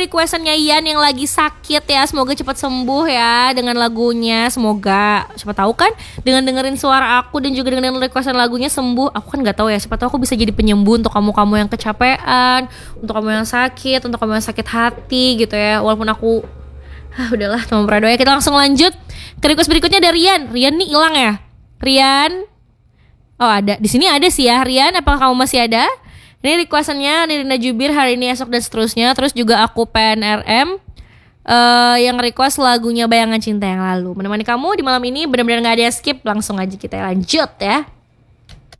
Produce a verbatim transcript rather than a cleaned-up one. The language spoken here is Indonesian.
requestannya Ian yang lagi sakit ya. Semoga cepat sembuh ya dengan lagunya. Semoga, siapa tahu kan dengan dengerin suara aku dan juga dengan requestan lagunya sembuh. Aku kan nggak tahu ya, siapa tahu aku bisa jadi penyembuh untuk kamu-kamu yang kecapean, untuk kamu yang sakit, untuk kamu yang sakit hati gitu ya. Walaupun aku ah udahlah, teman berdoa ya. Kita langsung lanjut ke request berikutnya dari Rian. Rian nih hilang ya? Rian. Oh ada, di sini ada sih ya. Rian, apakah kamu masih ada? Ini requestannya Nirina Jubir, Hari Ini Esok dan seterusnya. Terus juga aku P N R M uh, yang request lagunya Bayangan Cinta Yang Lalu. Menemani kamu di malam ini, benar-benar gak ada skip. Langsung aja kita lanjut ya.